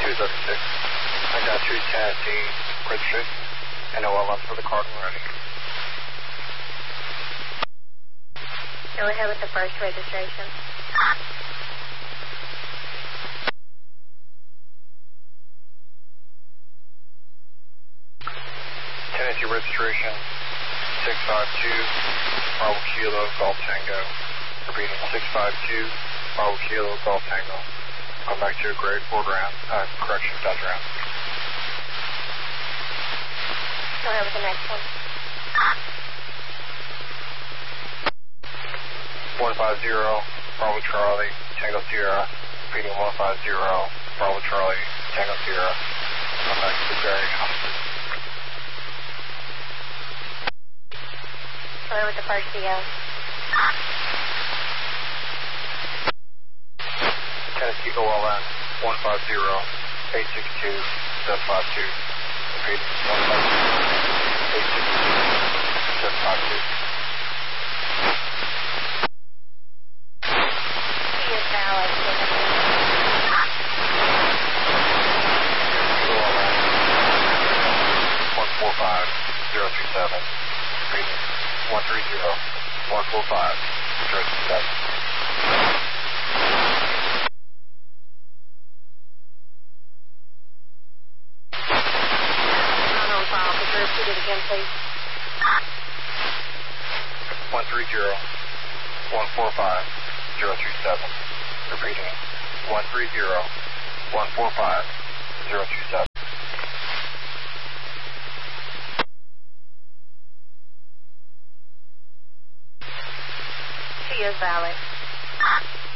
236. I got you, Tennessee, registry. NOLM for the card when ready. Go ahead with the first registration. Tennessee registration 652 Bravo Kilo Golf Tango. Repeating 652 Bravo Kilo Golf Tango. Come back to your grade 4 round. Correction, Dodge round. Go ahead with the next one. 150 Bravo Charlie Tango Sierra. Repeating 150 Bravo Charlie Tango Sierra. Come back to the grade. Go ahead with the first CO. Tennessee OLN 150 862 752. Repeating 150 862 752. He is valid. 145 037. Repeating 130 145 037. Repeat it again, please. 130 145 037. Repeating 130 145 027. She is valid.